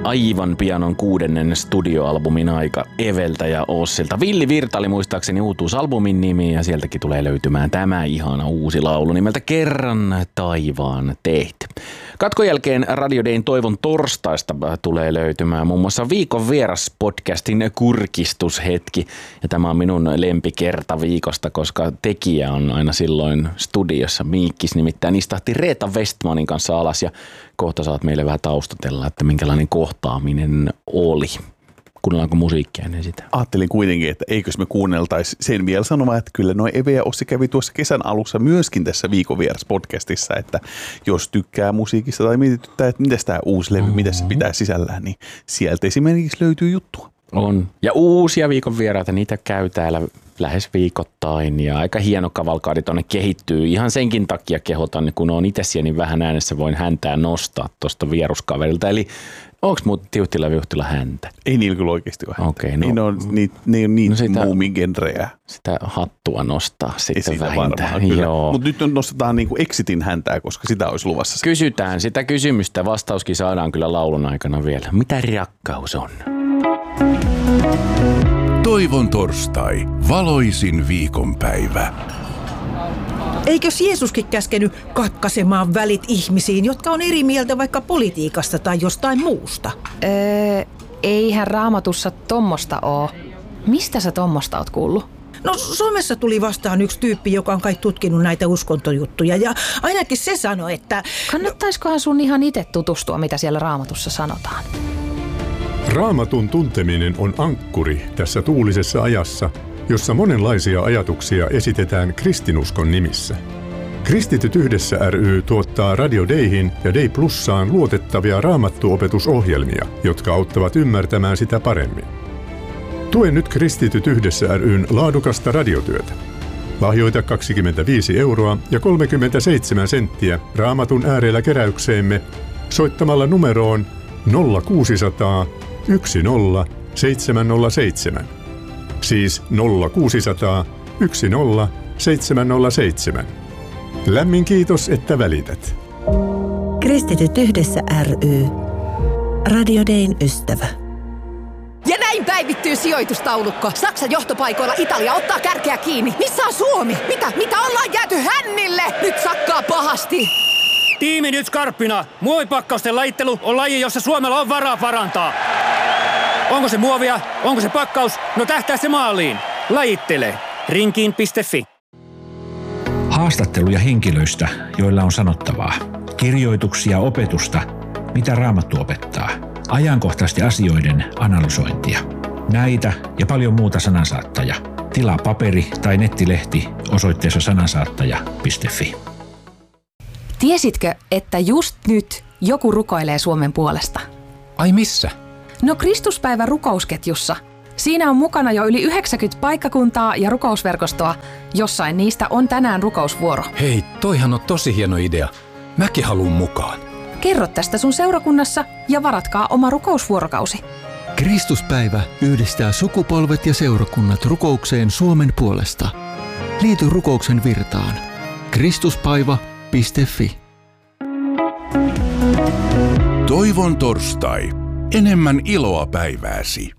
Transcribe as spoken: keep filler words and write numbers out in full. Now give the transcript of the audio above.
aivan pian on kuudennen studioalbumin aika Eveltä ja Ossilta. Villi Virta oli muistaakseni uutuusalbumin nimi ja sieltäkin tulee löytymään tämä ihana uusi laulu nimeltä Kerran taivaan teet. Katkon jälkeen Radio Dayn Toivon torstaista tulee löytymään muun muassa Viikon vieras podcastin kurkistushetki. Ja tämä on minun lempikerta viikosta, koska tekijä on aina silloin studiossa. Miikkis nimittäin istahti Reetta Westmanin kanssa alas ja kohta saat meille vähän taustatella, että minkälainen kohtaaminen oli. Kuunnellaanko musiikkia ennen sitä? Ajattelin kuitenkin, että eikös me kuunneltaisi sen vielä sanomaan, että kyllä noi Eve ja Ossi kävi tuossa kesän alussa myöskin tässä Viikon vieras podcastissa, että jos tykkää musiikista tai mietityttää, että mitäs tämä uusi levy, mm-hmm. mitä se pitää sisällään, niin sieltä esimerkiksi löytyy juttua. On. Ja uusia Viikon vieraita, niitä käy täällä lähes viikoittain ja aika hieno kavalkaadi tuonne kehittyy. Ihan senkin takia kehotan, kun on itse siellä, niin vähän äänessä voin häntää nostaa tuosta vieruskaverilta. Eli onko muuten Tiuhtila Viuhtila häntä? Ei niillä kyllä oikeasti ole häntä. Okei, no, niin on, ni, ne on niitä no muumigenrejä. Sitä hattua nostaa sitten vähintään. Mutta nyt nostetaan niinku Exitin häntää, koska sitä olisi luvassa. Kysytään sitä kysymystä. Vastauskin saadaan kyllä laulun aikana vielä. Mitä rakkaus on? Toivon torstai. Valoisin viikonpäivä. Eikös Jeesuskin käskenyt katkaisemaan välit ihmisiin, jotka on eri mieltä vaikka politiikasta tai jostain muusta? Öö, eihän Raamatussa tommosta oo. Mistä sä tommosta oot kuullut? No somessa tuli vastaan yksi tyyppi, joka on kai tutkinut näitä uskontojuttuja ja ainakin se sanoi, että... Kannattaiskohan sun ihan itse tutustua, mitä siellä Raamatussa sanotaan? Raamatun tunteminen on ankkuri tässä tuulisessa ajassa, jossa monenlaisia ajatuksia esitetään kristinuskon nimissä. Kristityt yhdessä ry tuottaa Radio Dayhin ja Day Plussaan luotettavia raamattuopetusohjelmia, jotka auttavat ymmärtämään sitä paremmin. Tue nyt Kristityt yhdessä ry:n laadukasta radiotyötä. Lahjoita kaksikymmentäviisi euroa ja kolmekymmentäseitsemän senttiä Raamatun äärellä keräykseemme soittamalla numeroon nolla kuusisataa yksi nolla seitsemän nolla seitsemän. Siis nolla kuusisataa yksi nolla seitsemän nolla seitsemän. Lämmin kiitos, että välität. Kristityt yhdessä ry. Radio Dayn ystävä. Ja näin päivittyy sijoitustaulukko. Saksan johtopaikoilla Italia ottaa kärkeä kiinni. Missä on Suomi? Mitä? Mitä ollaan jääty hännille? Nyt sakkaa pahasti. Tiimi nyt skarppina. Muovipakkausten lajittelu on laji, jossa Suomella on varaa parantaa. Onko se muovia? Onko se pakkaus? No tähtää se maaliin. Lajittele. Rinkiin piste fi. Haastatteluja henkilöistä, joilla on sanottavaa. Kirjoituksia opetusta, mitä Raamattu opettaa. Ajankohtaisesti asioiden analysointia. Näitä ja paljon muuta Sanansaattaja. Tilaa paperi- tai nettilehti osoitteessa sanansaattaja piste fi. Tiesitkö, että just nyt joku rukoilee Suomen puolesta? Ai missä? No Kristuspäivä rukousketjussa. Siinä on mukana jo yli yhdeksänkymmentä paikkakuntaa ja rukousverkostoa. Jossain niistä on tänään rukousvuoro. Hei, toihan on tosi hieno idea. Mäkin haluun mukaan. Kerro tästä sun seurakunnassa ja varatkaa oma rukousvuorokausi. Kristuspäivä yhdistää sukupolvet ja seurakunnat rukoukseen Suomen puolesta. Liity rukouksen virtaan. Kristuspaiva piste fi. Toivon torstai. Enemmän iloa päivääsi.